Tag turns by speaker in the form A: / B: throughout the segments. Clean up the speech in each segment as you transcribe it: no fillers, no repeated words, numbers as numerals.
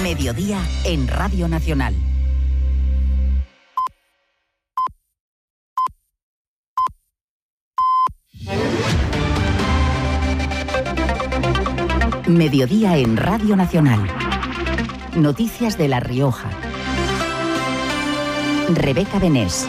A: Mediodía en Radio Nacional. Mediodía en Radio Nacional. Noticias de La Rioja. Rebeca Benés.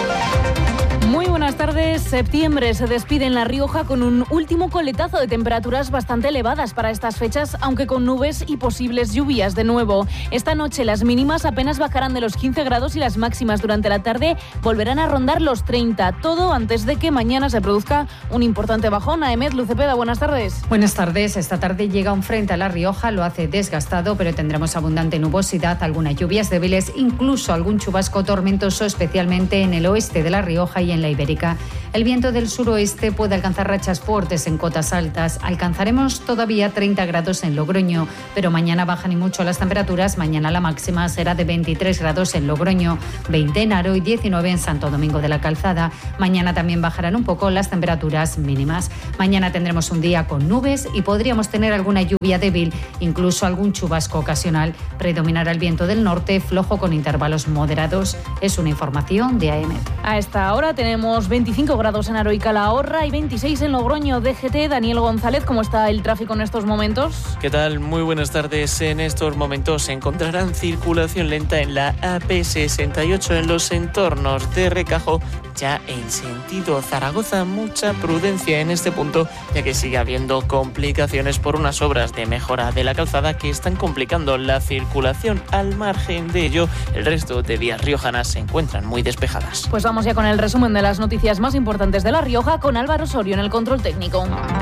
B: Muy buenas tardes. Septiembre se despide en La Rioja con un último coletazo de temperaturas bastante elevadas para estas fechas, aunque con nubes y posibles lluvias de nuevo. Esta noche las mínimas apenas bajarán de los 15 grados y las máximas durante la tarde volverán a rondar los 30. Todo antes de que mañana se produzca un importante bajón. Aemet Lucepeda, buenas tardes.
C: Buenas tardes. Esta tarde llega un frente a La Rioja, lo hace desgastado, pero tendremos abundante nubosidad, algunas lluvias débiles, incluso algún chubasco tormentoso, especialmente en el oeste de La Rioja y en la Ibérica. El viento del suroeste puede alcanzar rachas fuertes en cotas altas. Alcanzaremos todavía 30 grados en Logroño, pero mañana bajan y mucho las temperaturas. Mañana la máxima será de 23 grados en Logroño, 20 en Haro y 19 en Santo Domingo de la Calzada. Mañana también bajarán un poco las temperaturas mínimas. Mañana tendremos un día con nubes y podríamos tener alguna lluvia débil, incluso algún chubasco ocasional. Predominará el viento del norte, flojo con intervalos moderados. Es una información de AEMET.
B: A esta hora tenemos 25 grados en Haro y Calahorra y 26 en Logroño. DGT, Daniel González, ¿cómo está el tráfico en estos momentos?
D: ¿Qué tal? Muy buenas tardes. En estos momentos se encontrarán circulación lenta en la AP68 en los entornos de Recajo, ya en sentido Zaragoza. Mucha prudencia en este punto, ya que sigue habiendo complicaciones por unas obras de mejora de la calzada que están complicando la circulación. Al margen de ello, el resto de vías riojanas se encuentran muy despejadas.
B: Pues vamos ya con el resumen de las noticias más importantes de La Rioja con Álvaro Osorio en el control técnico.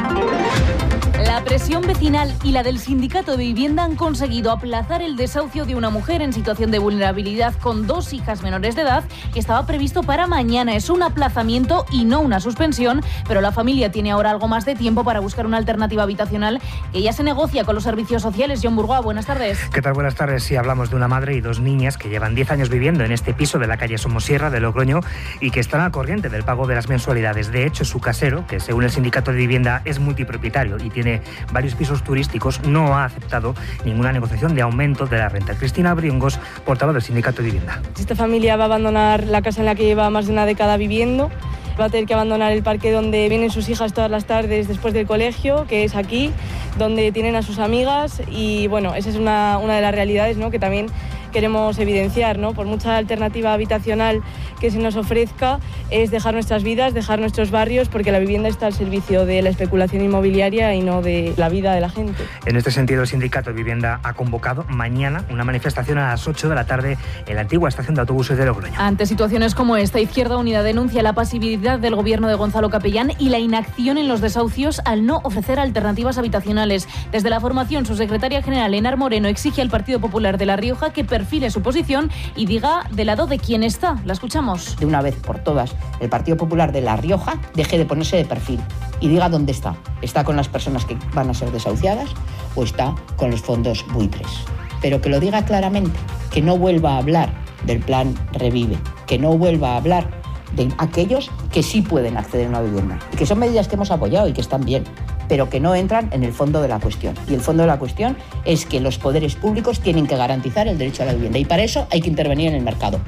B: La presión vecinal y la del sindicato de vivienda han conseguido aplazar el desahucio de una mujer en situación de vulnerabilidad con 2 hijas menores de edad que estaba previsto para mañana. Es un aplazamiento y no una suspensión, pero la familia tiene ahora algo más de tiempo para buscar una alternativa habitacional que ya se negocia con los servicios sociales. John Burgoa, buenas tardes.
E: ¿Qué tal? Buenas tardes. Sí, hablamos de una madre y 2 niñas que llevan 10 años viviendo en este piso de la calle Somosierra de Logroño y que están al corriente del pago de las mensualidades. De hecho, su casero, que según el sindicato de vivienda es multipropietario y tiene varios pisos turísticos, no ha aceptado ninguna negociación de aumento de la renta. Cristina Briongos, portavoz del sindicato de vivienda.
F: Esta familia va a abandonar la casa en la que lleva más de una década viviendo. Va a tener que abandonar el parque donde vienen sus hijas todas las tardes después del colegio, que es aquí, donde tienen a sus amigas. Y bueno, esa es una de las realidades, ¿no?, que también queremos evidenciar, ¿no? Por mucha alternativa habitacional que se nos ofrezca, es dejar nuestras vidas, dejar nuestros barrios, porque la vivienda está al servicio de la especulación inmobiliaria y no de la vida de la gente.
E: En este sentido, el sindicato de vivienda ha convocado mañana una manifestación a las 8 de la tarde en la antigua estación de autobuses de Logroño.
B: Ante situaciones como esta, Izquierda Unida denuncia la pasividad del gobierno de Gonzalo Capellán y la inacción en los desahucios al no ofrecer alternativas habitacionales. Desde la formación, su secretaria general, Enar Moreno, exige al Partido Popular de La Rioja que perfile su posición y diga del lado de quién está. La escuchamos.
G: De una vez por todas, el Partido Popular de La Rioja deje de ponerse de perfil y diga dónde está. ¿Está con las personas que van a ser desahuciadas o está con los fondos buitres? Pero que lo diga claramente, que no vuelva a hablar del plan Revive, que no vuelva a hablar de aquellos que sí pueden acceder a una vivienda, y que son medidas que hemos apoyado y que están bien, pero que no entran en el fondo de la cuestión. Y el fondo de la cuestión es que los poderes públicos tienen que garantizar el derecho a la vivienda, y para eso hay que intervenir en el mercado.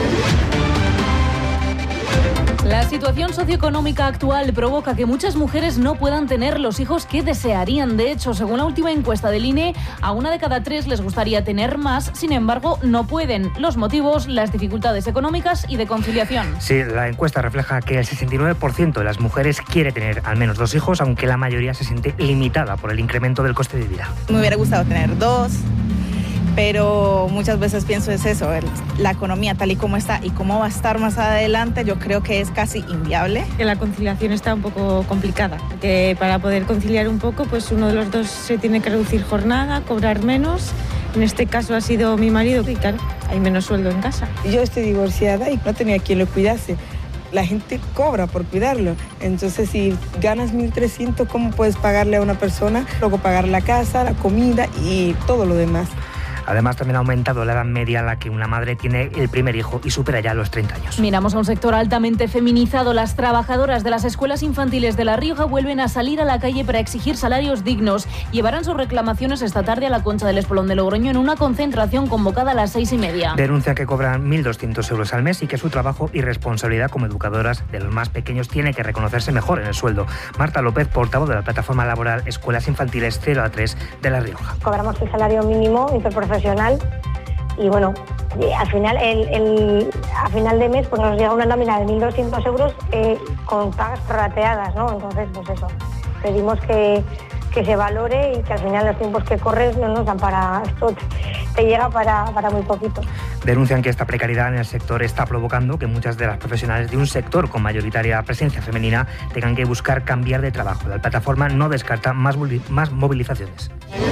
B: La situación socioeconómica actual provoca que muchas mujeres no puedan tener los hijos que desearían. De hecho, según la última encuesta del INE, a 1 de cada 3 les gustaría tener más, sin embargo, no pueden. Los motivos, las dificultades económicas y de conciliación.
E: Sí, la encuesta refleja que el 69% de las mujeres quiere tener al menos 2 hijos, aunque la mayoría se siente limitada por el incremento del coste de vida.
H: Me hubiera gustado tener 2. Pero muchas veces pienso es eso, la economía tal y como está y cómo va a estar más adelante, yo creo que es casi inviable.
I: Que la conciliación está un poco complicada, que para poder conciliar un poco, pues uno de los dos se tiene que reducir jornada, cobrar menos. En este caso ha sido mi marido y claro, hay menos sueldo en casa.
J: Yo estoy divorciada y no tenía quien lo cuidase. La gente cobra por cuidarlo. Entonces, si ganas 1.300, ¿cómo puedes pagarle a una persona? Luego pagar la casa, la comida y todo lo demás.
E: Además, también ha aumentado la edad media a la que una madre tiene el primer hijo y supera ya los 30 años.
B: Miramos a un sector altamente feminizado. Las trabajadoras de las escuelas infantiles de La Rioja vuelven a salir a la calle para exigir salarios dignos. Llevarán sus reclamaciones esta tarde a la Concha del Espolón de Logroño en una concentración convocada a las 6:30.
E: Denuncian que cobran 1.200 euros al mes y que su trabajo y responsabilidad como educadoras de los más pequeños tiene que reconocerse mejor en el sueldo. Marta López, portavoz de la plataforma laboral Escuelas Infantiles 0 a 3 de La Rioja.
K: Cobramos el salario mínimo interprofesional y bueno, al final a final de mes pues nos llega una nómina de 1.200 euros con pagas prorrateadas, ¿no? Entonces, pues eso, pedimos que se valore y que al final los tiempos que corres no nos dan para esto, te llega para muy poquito.
E: Denuncian que esta precariedad en el sector está provocando que muchas de las profesionales de un sector con mayoritaria presencia femenina tengan que buscar cambiar de trabajo. La plataforma no descarta más movilizaciones.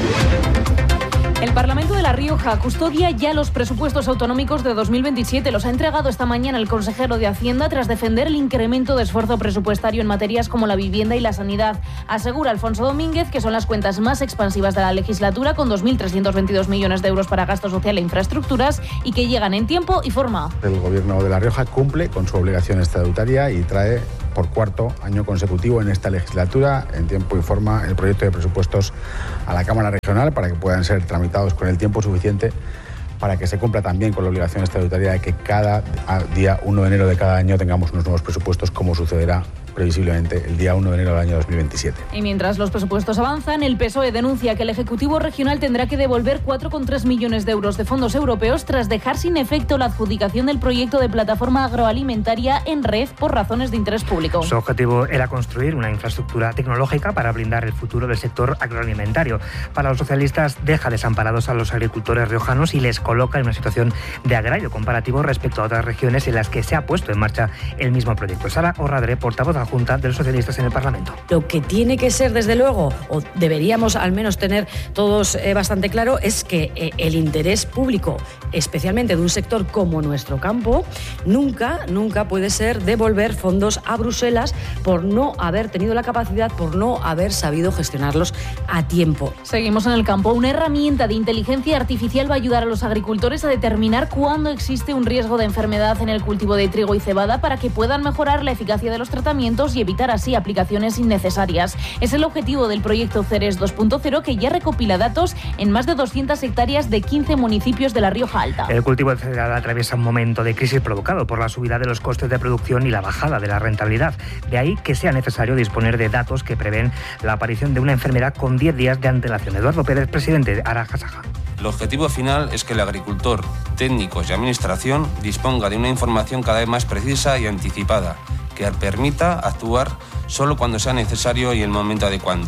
B: El Parlamento de La Rioja custodia ya los presupuestos autonómicos de 2027. Los ha entregado esta mañana el consejero de Hacienda tras defender el incremento de esfuerzo presupuestario en materias como la vivienda y la sanidad. Asegura Alfonso Domínguez que son las cuentas más expansivas de la legislatura, con 2.322 millones de euros para gasto social e infraestructuras, y que llegan en tiempo y forma.
L: El Gobierno de La Rioja cumple con su obligación estatutaria y trae por cuarto año consecutivo en esta legislatura, en tiempo y forma, el proyecto de presupuestos a la Cámara Regional para que puedan ser tramitados con el tiempo suficiente para que se cumpla también con la obligación estatutaria de que cada día 1 de enero de cada año tengamos unos nuevos presupuestos, como sucederá previsiblemente el día 1 de enero del año 2027.
B: Y mientras los presupuestos avanzan, el PSOE denuncia que el Ejecutivo Regional tendrá que devolver 4,3 millones de euros de fondos europeos tras dejar sin efecto la adjudicación del proyecto de plataforma agroalimentaria en red por razones de interés público.
E: Su objetivo era construir una infraestructura tecnológica para blindar el futuro del sector agroalimentario. Para los socialistas, deja desamparados a los agricultores riojanos y les coloca en una situación de agravio comparativo respecto a otras regiones en las que se ha puesto en marcha el mismo proyecto. Sara Orradre, portavoz de la Junta de los Socialistas en el Parlamento.
M: Lo que tiene que ser, desde luego, o deberíamos al menos tener todos bastante claro, es que el interés público, especialmente de un sector como nuestro campo, nunca puede ser devolver fondos a Bruselas por no haber tenido la capacidad, por no haber sabido gestionarlos a tiempo.
B: Seguimos en el campo. Una herramienta de inteligencia artificial va a ayudar a los agricultores a determinar cuándo existe un riesgo de enfermedad en el cultivo de trigo y cebada para que puedan mejorar la eficacia de los tratamientos y evitar así aplicaciones innecesarias. Es el objetivo del proyecto Ceres 2.0, que ya recopila datos en más de 200 hectáreas de 15 municipios de La Rioja Alta.
E: El cultivo de cereal atraviesa un momento de crisis provocado por la subida de los costes de producción y la bajada de la rentabilidad. De ahí que sea necesario disponer de datos que prevén la aparición de una enfermedad con 10 días de antelación. Eduardo Pérez, presidente de Arajasaja.
N: El objetivo final es que el agricultor, técnicos y administración disponga de una información cada vez más precisa y anticipada, que permita actuar solo cuando sea necesario y en el momento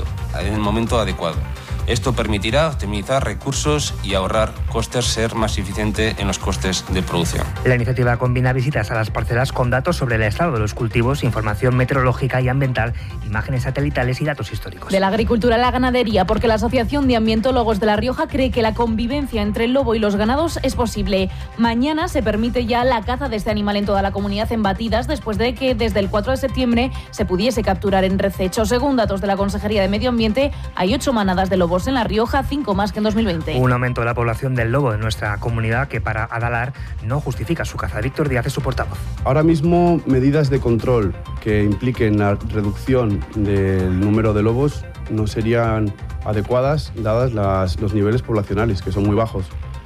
N: adecuado. Esto permitirá optimizar recursos y ahorrar costes, ser más eficiente en los costes de producción.
E: La iniciativa combina visitas a las parcelas con datos sobre el estado de los cultivos, información meteorológica y ambiental, imágenes satelitales y datos históricos.
B: De la agricultura a la ganadería, porque la Asociación de Ambientólogos de La Rioja cree que la convivencia entre el lobo y los ganados es posible. Mañana se permite ya la caza de este animal en toda la comunidad en batidas, después de que desde el 4 de septiembre se pudiese capturar en rececho. Según datos de la Consejería de Medio Ambiente, hay 8 manadas de lobos en La Rioja, 5 más que en 2020.
E: Un aumento de la población del lobo en nuestra comunidad que para Adalar no justifica su caza. Víctor Díaz es su portavoz.
O: Ahora mismo, medidas de control que impliquen la reducción del número de lobos no serían adecuadas dadas los niveles poblacionales, que son muy bajos.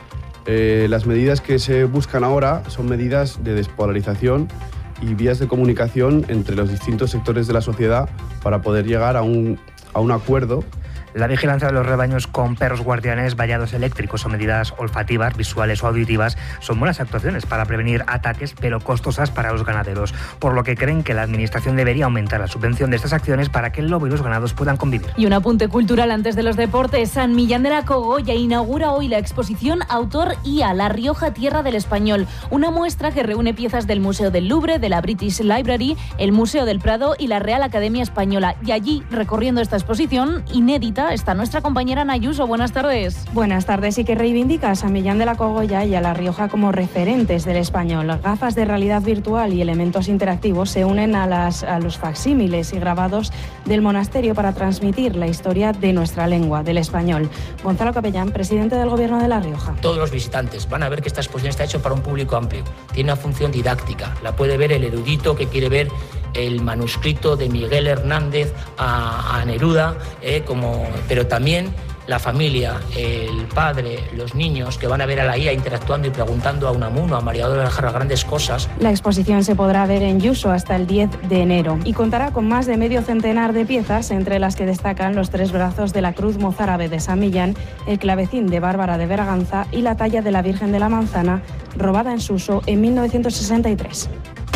O: Las medidas que se buscan ahora son medidas de despolarización y vías de comunicación entre los distintos sectores de la sociedad para poder llegar a un acuerdo.
E: La vigilancia de los rebaños con perros guardianes, vallados eléctricos o medidas olfativas, visuales o auditivas son buenas actuaciones para prevenir ataques, pero costosas para los ganaderos, por lo que creen que la Administración debería aumentar la subvención de estas acciones para que el lobo y los ganados puedan convivir.
B: Y un apunte cultural antes de los deportes. San Millán de la Cogolla inaugura hoy la exposición Autor IA, La Rioja, Tierra del Español, una muestra que reúne piezas del Museo del Louvre, de la British Library, el Museo del Prado y la Real Academia Española. Y allí, recorriendo esta exposición inédita, Cultura está nuestra compañera Ana Ayuso. Buenas tardes.
P: Buenas tardes. Y que reivindica a San Millán de la Cogolla y a La Rioja como referentes del español. Gafas de realidad virtual y elementos interactivos se unen a los facsímiles y grabados del monasterio para transmitir la historia de nuestra lengua, del español. Gonzalo Capellán, presidente del Gobierno de La Rioja.
Q: Todos los visitantes van a ver que esta exposición está hecha para un público amplio. Tiene una función didáctica. La puede ver el erudito que quiere ver el manuscrito de Miguel Hernández a Neruda, pero también la familia, el padre, los niños que van a ver a la IA interactuando y preguntando a Unamuno, a María de las grandes cosas.
P: La exposición se podrá ver en Yuso hasta el 10 de enero y contará con más de medio centenar de piezas, entre las que destacan los 3 brazos de la cruz mozárabe de San Millán, el clavecín de Bárbara de Berganza y la talla de la Virgen de la Manzana, robada en Suso en 1963.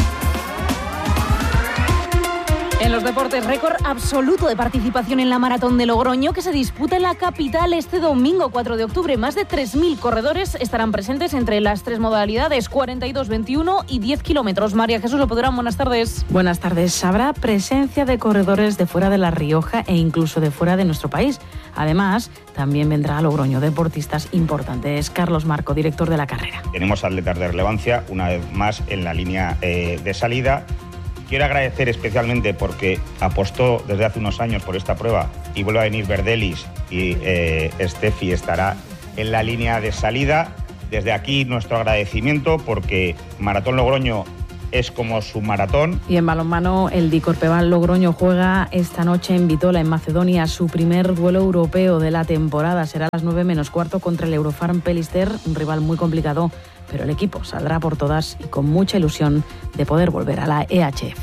B: En los deportes, récord absoluto de participación en la Maratón de Logroño, que se disputa en la capital este domingo 4 de octubre. Más de 3.000 corredores estarán presentes entre las 3 modalidades, 42, 21 y 10 kilómetros. María Jesús Lopodrán, buenas tardes.
R: Buenas tardes. Habrá presencia de corredores de fuera de La Rioja e incluso de fuera de nuestro país. Además, también vendrá a Logroño deportistas importantes. Carlos Marco, director de la carrera.
S: Tenemos atletas de relevancia, una vez más, en la línea de salida. Quiero agradecer especialmente porque apostó desde hace unos años por esta prueba y vuelve a venir Verdelis y Steffi estará en la línea de salida. Desde aquí nuestro agradecimiento porque Maratón Logroño es como su maratón.
R: Y en balonmano, el Dicorpeval Logroño juega esta noche en Bitola, en Macedonia, su primer duelo europeo de la temporada. Será a las 9:15 contra el Eurofarm Pelister, un rival muy complicado, pero el equipo saldrá por todas y con mucha ilusión de poder volver a la EHF.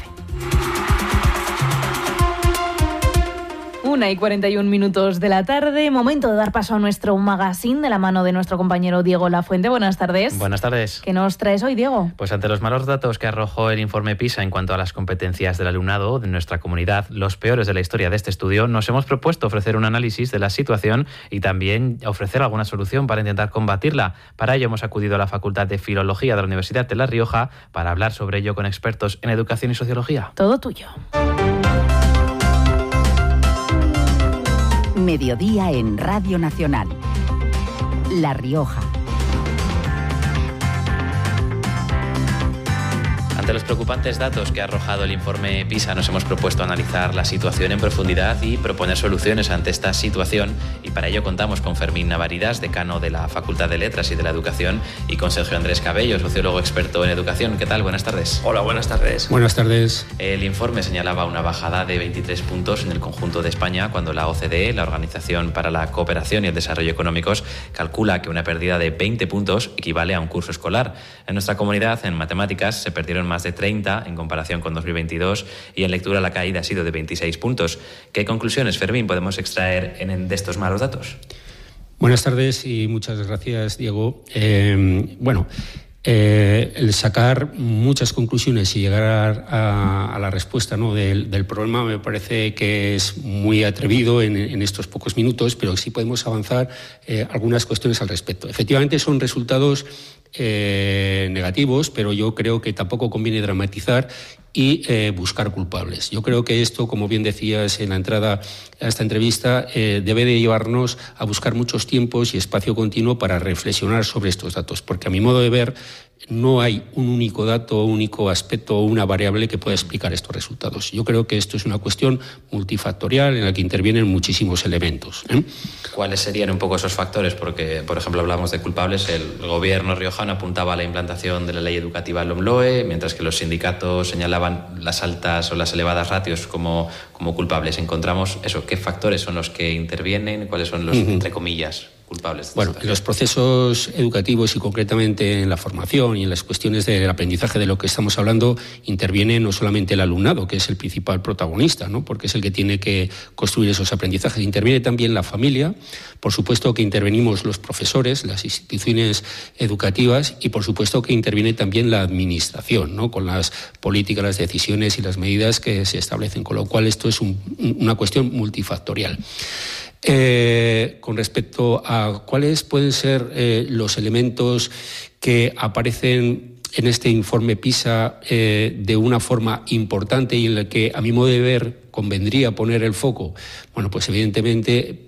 B: 1:41 de la tarde, momento de dar paso a nuestro magazine de la mano de nuestro compañero Diego Lafuente. Buenas tardes.
T: Buenas tardes.
B: ¿Qué nos traes hoy, Diego?
T: Pues ante los malos datos que arrojó el informe PISA en cuanto a las competencias del alumnado de nuestra comunidad, los peores de la historia de este estudio, nos hemos propuesto ofrecer un análisis de la situación y también ofrecer alguna solución para intentar combatirla. Para ello hemos acudido a la Facultad de Filología de la Universidad de La Rioja para hablar sobre ello con expertos en educación y sociología.
B: Todo tuyo.
A: Mediodía en Radio Nacional. La Rioja.
T: Ante los preocupantes datos que ha arrojado el informe PISA, nos hemos propuesto analizar la situación en profundidad y proponer soluciones ante esta situación. Y para ello contamos con Fermín Navaridas, decano de la Facultad de Letras y de la Educación, y con Sergio Andrés Cabello, sociólogo experto en educación. ¿Qué tal? Buenas tardes.
U: Hola, buenas tardes.
V: Buenas tardes.
T: El informe señalaba una bajada de 23 puntos en el conjunto de España, cuando la OCDE, la Organización para la Cooperación y el Desarrollo Económicos, calcula que una pérdida de 20 puntos equivale a un curso escolar. En nuestra comunidad, en matemáticas, se perdieron más de 30 en comparación con 2022 y en lectura la caída ha sido de 26 puntos. ¿Qué conclusiones, Fermín, podemos extraer de estos malos datos?
V: Buenas tardes y muchas gracias, Diego. El sacar muchas conclusiones y llegar a la respuesta, ¿no?, del problema me parece que es muy atrevido en estos pocos minutos, pero sí podemos avanzar algunas cuestiones al respecto. Efectivamente son resultados negativos, pero yo creo que tampoco conviene dramatizar y buscar culpables. Yo creo que esto, como bien decías en la entrada a esta entrevista, debe de llevarnos a buscar muchos tiempos y espacio continuo para reflexionar sobre estos datos, porque a mi modo de ver no hay un único dato, un único aspecto o una variable que pueda explicar estos resultados. Yo creo que esto es una cuestión multifactorial en la que intervienen muchísimos elementos.
T: ¿Cuáles serían un poco esos factores? Porque, por ejemplo, hablamos de culpables. El gobierno riojano apuntaba a la implantación de la ley educativa LOMLOE, mientras que los sindicatos señalaban las altas o las elevadas ratios como culpables. Encontramos eso. ¿Qué factores son los que intervienen? ¿Cuáles son los, entre comillas, culpables?
V: Bueno, en los procesos educativos y concretamente en la formación y en las cuestiones del aprendizaje de lo que estamos hablando, interviene no solamente el alumnado, que es el principal protagonista, ¿no?, porque es el que tiene que construir esos aprendizajes. Interviene también la familia, por supuesto que intervenimos los profesores, las instituciones educativas y por supuesto que interviene también la administración, ¿no?, con las políticas, las decisiones y las medidas que se establecen, con lo cual esto es una cuestión multifactorial. Con respecto a cuáles pueden ser los elementos que aparecen en este informe PISA de una forma importante y en la que, a mi modo de ver, convendría poner el foco, bueno, pues evidentemente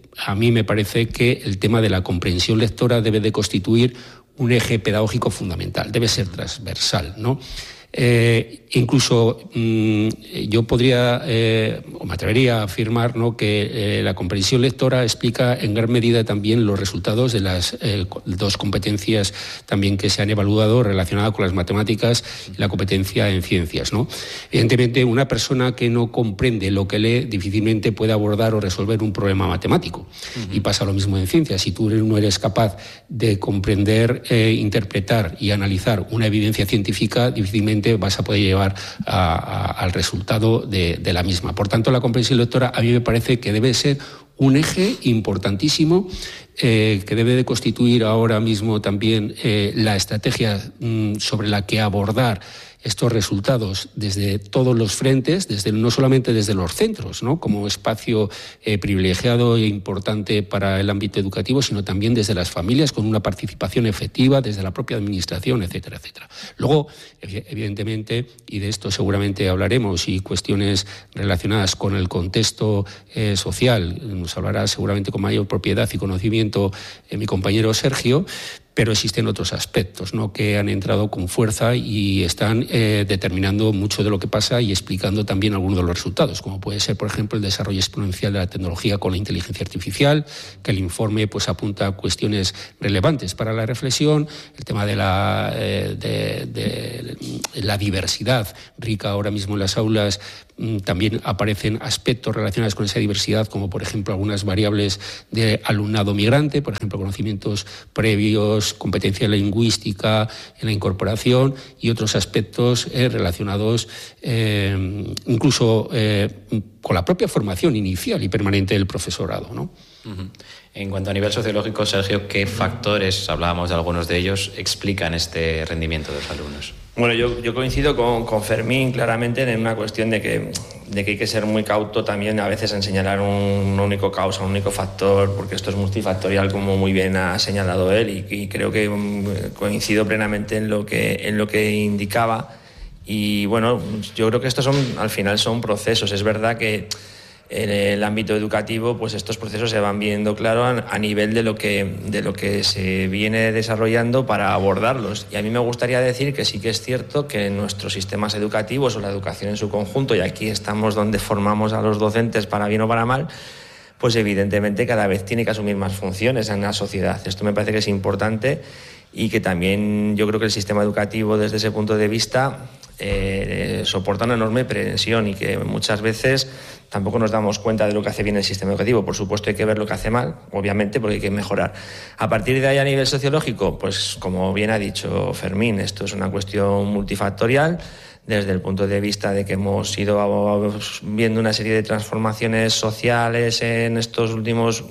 V: a mí me parece que el tema de la comprensión lectora debe de constituir un eje pedagógico fundamental, debe ser transversal, ¿no? Incluso yo podría o me atrevería a afirmar, ¿no?, que la comprensión lectora explica en gran medida también los resultados de las dos competencias también que se han evaluado relacionadas con las matemáticas y la competencia en ciencias, ¿no? Evidentemente, una persona que no comprende lo que lee difícilmente puede abordar o resolver un problema matemático. Y pasa lo mismo en ciencias. Si tú no eres capaz de comprender, interpretar y analizar una evidencia científica, difícilmente vas a poder llevar al resultado de la misma. Por tanto, la comprensión lectora a mí me parece que debe ser un eje importantísimo que debe de constituir ahora mismo también la estrategia sobre la que abordar estos resultados desde todos los frentes, no solamente desde los centros, ¿no?, como espacio privilegiado e importante para el ámbito educativo, sino también desde las familias, con una participación efectiva, desde la propia administración, etcétera, etcétera. Luego, evidentemente, y de esto seguramente hablaremos, y cuestiones relacionadas con el contexto social, nos hablará seguramente con mayor propiedad y conocimiento mi compañero Sergio, pero existen otros aspectos, ¿no?, que han entrado con fuerza y están determinando mucho de lo que pasa y explicando también algunos de los resultados, como puede ser, por ejemplo, el desarrollo exponencial de la tecnología con la inteligencia artificial, que el informe pues apunta a cuestiones relevantes para la reflexión, el tema de la diversidad rica ahora mismo en las aulas. También aparecen aspectos relacionados con esa diversidad, como por ejemplo algunas variables de alumnado migrante, por ejemplo conocimientos previos, competencia lingüística en la incorporación y otros aspectos relacionados incluso con la propia formación inicial y permanente del profesorado, ¿no?
T: En cuanto a nivel sociológico, Sergio, ¿qué factores, hablábamos de algunos de ellos, explican este rendimiento de los alumnos?
C: Bueno, yo coincido con Fermín claramente en una cuestión de que hay que ser muy cauto también a veces en señalar una única causa, un único factor, porque esto es multifactorial, como muy bien ha señalado él, y creo que coincido plenamente en lo que indicaba. Y bueno, yo creo que estos al final son procesos. Es verdad que en el ámbito educativo, pues estos procesos se van viendo claro a nivel de lo que se viene desarrollando para abordarlos. Y a mí me gustaría decir que sí que es cierto que en nuestros sistemas educativos o la educación en su conjunto, y aquí estamos donde formamos a los docentes para bien o para mal, pues evidentemente cada vez tiene que asumir más funciones en la sociedad. Esto me parece que es importante y que también yo creo que el sistema educativo desde ese punto de vista soporta una enorme presión y que muchas veces tampoco nos damos cuenta de lo que hace bien el sistema educativo. Por supuesto hay que ver lo que hace mal, obviamente, porque hay que mejorar. A partir de ahí, a nivel sociológico, pues como bien ha dicho Fermín, esto es una cuestión multifactorial, desde el punto de vista de que hemos ido viendo una serie de transformaciones sociales en estos últimos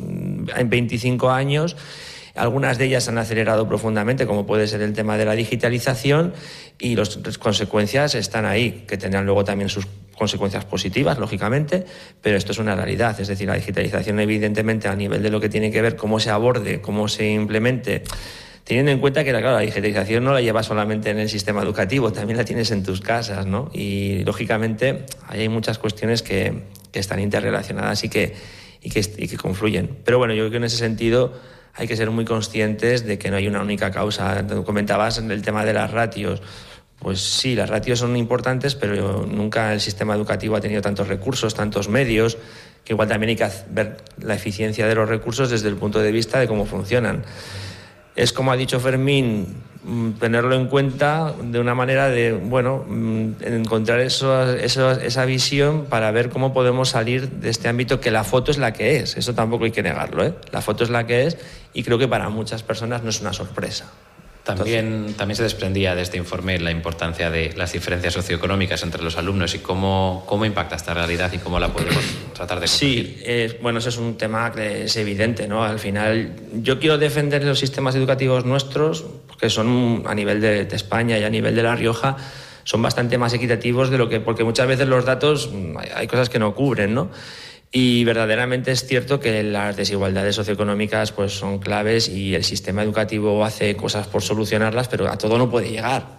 C: 25 años. Algunas de ellas han acelerado profundamente, como puede ser el tema de la digitalización, y las consecuencias están ahí, que tendrán luego también sus consecuencias positivas, lógicamente, pero esto es una realidad. Es decir, la digitalización, evidentemente, a nivel de lo que tiene que ver cómo se aborde, cómo se implemente, teniendo en cuenta que la digitalización no la llevas solamente en el sistema educativo, también la tienes en tus casas, ¿no? Y, lógicamente, ahí hay muchas cuestiones que están interrelacionadas y que confluyen. Pero bueno, yo creo que en ese sentido hay que ser muy conscientes de que no hay una única causa. Comentabas en el tema de las ratios. Pues sí, las ratios son importantes, pero nunca el sistema educativo ha tenido tantos recursos, tantos medios, que igual también hay que ver la eficiencia de los recursos desde el punto de vista de cómo funcionan. Es, como ha dicho Fermín, tenerlo en cuenta de una manera de, bueno, encontrar esa visión para ver cómo podemos salir de este ámbito, que la foto es la que es. Eso tampoco hay que negarlo, ¿eh? La foto es la que es y creo que para muchas personas no es una sorpresa.
T: También se desprendía de este informe la importancia de las diferencias socioeconómicas entre los alumnos y cómo impacta esta realidad y cómo la podemos tratar de corregir.
C: Sí, bueno, eso es un tema que es evidente, ¿no? Al final, yo quiero defender los sistemas educativos nuestros, que son a nivel de España y a nivel de La Rioja, son bastante más equitativos porque muchas veces los datos hay cosas que no cubren, ¿no? Y verdaderamente es cierto que las desigualdades socioeconómicas pues son claves y el sistema educativo hace cosas por solucionarlas, pero a todo no puede llegar.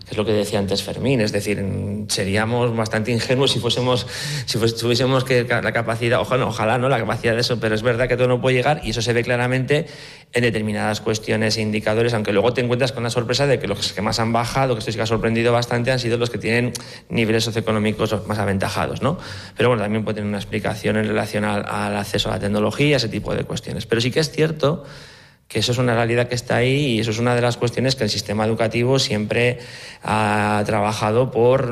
C: que es lo que decía antes Fermín, es decir, seríamos bastante ingenuos si tuviésemos que la capacidad, ojalá no la capacidad de eso, pero es verdad que todo no puede llegar y eso se ve claramente en determinadas cuestiones e indicadores, aunque luego te encuentras con la sorpresa de que los que más han bajado, que esto sí que ha sorprendido bastante, han sido los que tienen niveles socioeconómicos más aventajados, ¿no? Pero bueno, también puede tener una explicación en relación al acceso a la tecnología, ese tipo de cuestiones. Pero sí que es cierto que eso es una realidad que está ahí y eso es una de las cuestiones que el sistema educativo siempre ha trabajado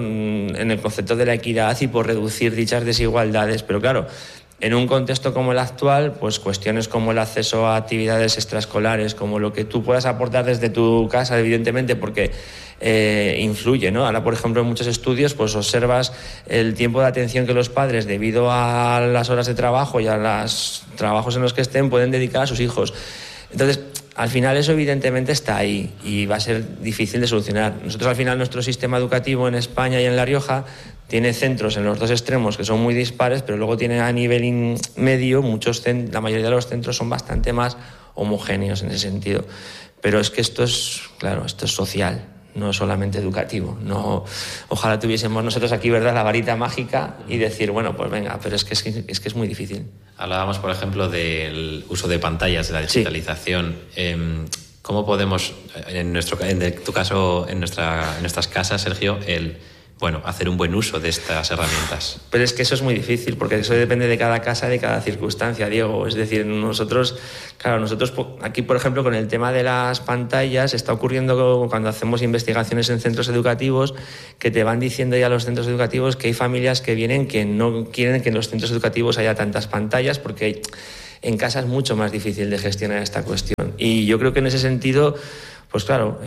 C: en el concepto de la equidad y por reducir dichas desigualdades. Pero claro, en un contexto como el actual, pues cuestiones como el acceso a actividades extraescolares, como lo que tú puedas aportar desde tu casa, evidentemente, porque influye, ¿no? Ahora, por ejemplo, en muchos estudios pues observas el tiempo de atención que los padres, debido a las horas de trabajo y a los trabajos en los que estén, pueden dedicar a sus hijos. Entonces, al final eso evidentemente está ahí y va a ser difícil de solucionar. Nosotros al final nuestro sistema educativo en España y en La Rioja tiene centros en los dos extremos que son muy dispares, pero luego tiene a nivel medio la mayoría de los centros son bastante más homogéneos en ese sentido. Pero es que esto es social, no solamente educativo. No, ojalá tuviésemos nosotros aquí, ¿verdad?, la varita mágica y decir, bueno, pues venga, pero es que es muy difícil.
T: Hablábamos, por ejemplo, del uso de pantallas, de la digitalización. Sí. ¿Cómo podemos, en tu caso, en nuestras casas, Sergio, hacer un buen uso de estas herramientas?
C: Pero es que eso es muy difícil, porque eso depende de cada casa, de cada circunstancia, Diego. Es decir, nosotros aquí, por ejemplo, con el tema de las pantallas, está ocurriendo cuando hacemos investigaciones en centros educativos, que te van diciendo ya los centros educativos que hay familias que vienen que no quieren que en los centros educativos haya tantas pantallas, porque en casa es mucho más difícil de gestionar esta cuestión. Y yo creo que en ese sentido, pues claro,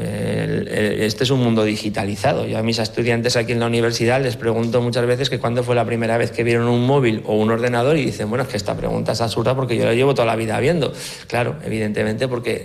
C: este es un mundo digitalizado. Yo a mis estudiantes aquí en la universidad les pregunto muchas veces que cuándo fue la primera vez que vieron un móvil o un ordenador y dicen, bueno, es que esta pregunta es absurda porque yo la llevo toda la vida viendo. Claro, evidentemente porque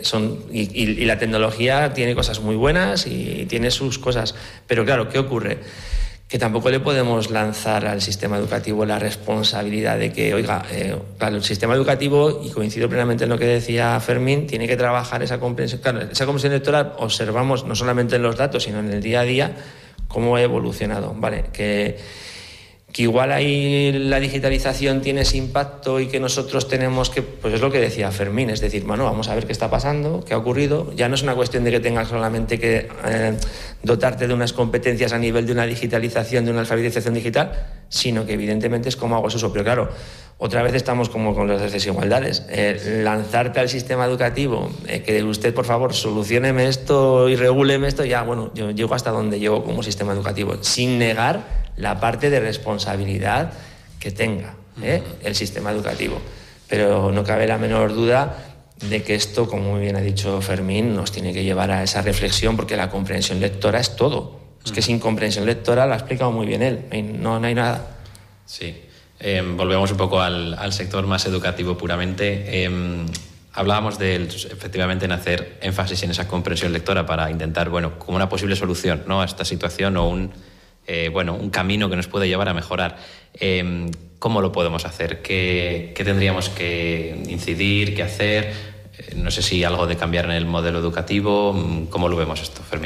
C: y la tecnología tiene cosas muy buenas y tiene sus cosas. Pero claro, ¿qué ocurre? Que tampoco le podemos lanzar al sistema educativo la responsabilidad de que, claro, el sistema educativo, y coincido plenamente en lo que decía Fermín, tiene que trabajar esa comprensión. Claro, esa comprensión lectora observamos no solamente en los datos, sino en el día a día cómo ha evolucionado, ¿vale? Que igual ahí la digitalización tiene ese impacto y que nosotros tenemos que, pues es lo que decía Fermín, es decir, bueno, vamos a ver qué está pasando, qué ha ocurrido. Ya no es una cuestión de que tengas solamente que dotarte de unas competencias a nivel de una digitalización, de una alfabetización digital, sino que evidentemente es cómo hago eso. Pero claro, otra vez estamos como con las desigualdades. Lanzarte al sistema educativo, que usted, por favor, solucióneme esto y regúleme esto, ya, bueno, yo llego hasta donde llego como sistema educativo, sin negar la parte de responsabilidad que tenga el sistema educativo. Pero no cabe la menor duda de que esto, como muy bien ha dicho Fermín, nos tiene que llevar a esa reflexión, porque la comprensión lectora es todo. Es que sin comprensión lectora, lo ha explicado muy bien él, no hay nada.
T: Sí. Volvemos un poco al sector más educativo puramente. Hablábamos de, efectivamente, en hacer énfasis en esa comprensión lectora para intentar, como una posible solución, ¿no?, a esta situación o un camino que nos puede llevar a mejorar. ¿Cómo lo podemos hacer? ¿Qué tendríamos que incidir, qué hacer? No sé si algo de cambiar en el modelo educativo. ¿Cómo lo vemos esto, Fermín?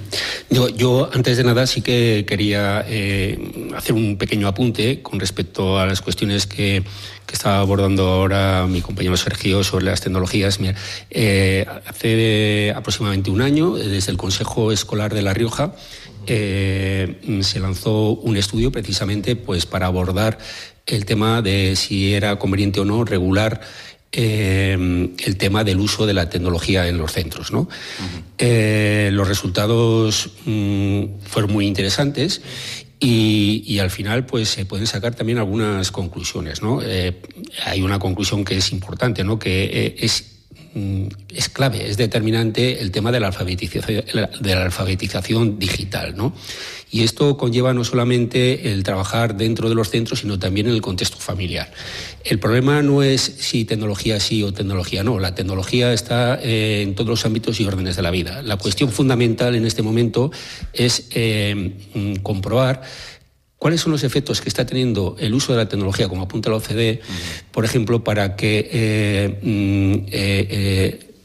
V: Yo antes de nada sí que quería hacer un pequeño apunte con respecto a las cuestiones que estaba abordando ahora mi compañero Sergio sobre las tecnologías. Mira, hace aproximadamente un año, desde el Consejo Escolar de La Rioja, se lanzó un estudio precisamente pues para abordar el tema de si era conveniente o no regular el tema del uso de la tecnología en los centros, ¿no? Los resultados fueron muy interesantes y al final pues se pueden sacar también algunas conclusiones, ¿no? Hay una conclusión que es importante, ¿no?, que es clave, es determinante el tema de la alfabetización digital, ¿no? Y esto conlleva no solamente el trabajar dentro de los centros, sino también en el contexto familiar. El problema no es si tecnología sí o tecnología no. La tecnología está en todos los ámbitos y órdenes de la vida. La cuestión fundamental en este momento es comprobar cuáles son los efectos que está teniendo el uso de la tecnología, como apunta la OCDE, por ejemplo, para que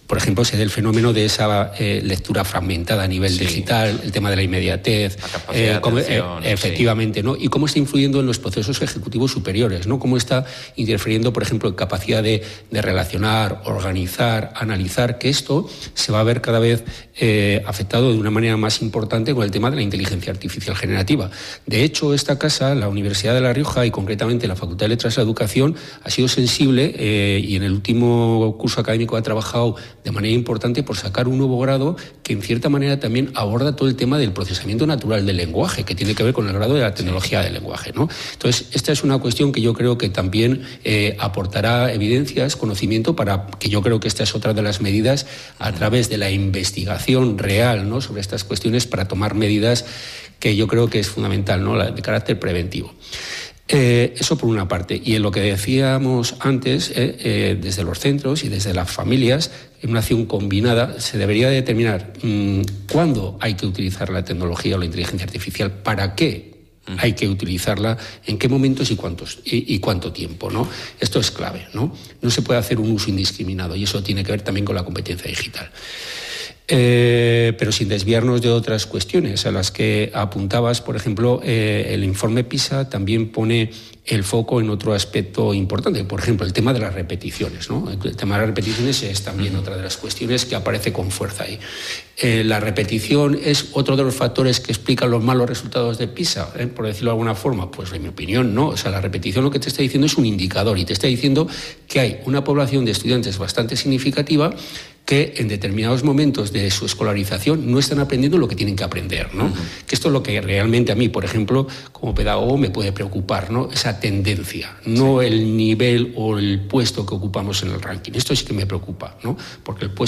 V: por ejemplo, se da el fenómeno de esa lectura fragmentada a nivel digital, el tema de la inmediatez, efectivamente, ¿no? Y cómo está influyendo en los procesos ejecutivos superiores, ¿no? Cómo está interfiriendo, por ejemplo, en capacidad de relacionar, organizar, analizar, que esto se va a ver cada vez afectado de una manera más importante con el tema de la inteligencia artificial generativa. De hecho, esta casa, la Universidad de La Rioja y concretamente la Facultad de Letras de la Educación, ha sido sensible y en el último curso académico ha trabajado de manera importante por sacar un nuevo grado que en cierta manera también aborda todo el tema del procesamiento natural del lenguaje, que tiene que ver con el grado de la tecnología del lenguaje, ¿no? Entonces, esta es una cuestión que yo creo que también aportará evidencias, conocimiento, para que yo creo que esta es otra de las medidas a través de la investigación real, ¿no?, sobre estas cuestiones para tomar medidas que yo creo que es fundamental, ¿no?, de carácter preventivo. Eso por una parte. Y en lo que decíamos antes, desde los centros y desde las familias, en una acción combinada se debería determinar cuándo hay que utilizar la tecnología o la inteligencia artificial, para qué hay que utilizarla, en qué momentos y cuánto tiempo, ¿no? Esto es clave, ¿no? No se puede hacer un uso indiscriminado y eso tiene que ver también con la competencia digital. Pero sin desviarnos de otras cuestiones a las que apuntabas, por ejemplo, el informe PISA también pone el foco en otro aspecto importante, por ejemplo, el tema de las repeticiones, ¿no? El tema de las repeticiones es también otra de las cuestiones que aparece con fuerza ahí. La repetición es otro de los factores que explican los malos resultados de PISA, por decirlo de alguna forma. Pues en mi opinión no. O sea, la repetición lo que te está diciendo es un indicador y te está diciendo que hay una población de estudiantes bastante significativa que en determinados momentos de su escolarización no están aprendiendo lo que tienen que aprender, ¿no? Que esto es lo que realmente a mí, por ejemplo, como pedagogo me puede preocupar, ¿no? Esa tendencia, no el nivel o el puesto que ocupamos en el ranking. Esto sí que me preocupa, ¿no? Porque el puesto